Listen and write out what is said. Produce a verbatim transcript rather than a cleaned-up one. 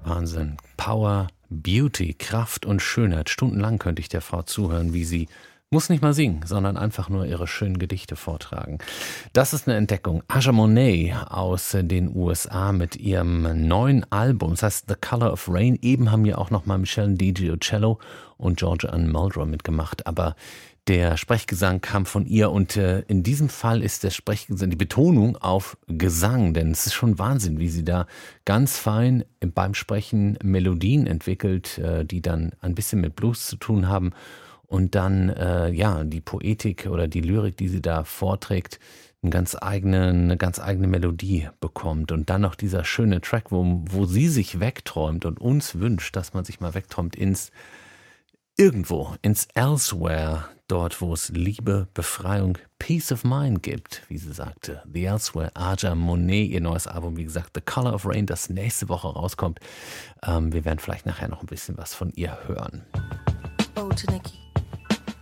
Wahnsinn. Power, Beauty, Kraft und Schönheit. Stundenlang könnte ich der Frau zuhören, wie sie, muss nicht mal singen, sondern einfach nur ihre schönen Gedichte vortragen. Das ist eine Entdeckung. Aja Monet aus den U S A mit ihrem neuen Album, das heißt The Color of Rain. Eben haben ja auch nochmal Michelle DiGiucello und Georgia Ann Muldrow mitgemacht, aber der Sprechgesang kam von ihr und äh, in diesem Fall ist der Sprechgesang, die Betonung auf Gesang, denn es ist schon Wahnsinn, wie sie da ganz fein beim Sprechen Melodien entwickelt, äh, die dann ein bisschen mit Blues zu tun haben und dann äh, ja die Poetik oder die Lyrik, die sie da vorträgt, eine ganz eigene, eine ganz eigene Melodie bekommt und dann noch dieser schöne Track, wo, wo sie sich wegträumt und uns wünscht, dass man sich mal wegträumt ins Irgendwo, ins Elsewhere, dort wo es Liebe, Befreiung, Peace of Mind gibt, wie sie sagte. The Elsewhere, Aja Monet, ihr neues Album, wie gesagt, The Color of Rain, das nächste Woche rauskommt. Ähm, wir werden vielleicht nachher noch ein bisschen was von ihr hören. Oh, to Nikki.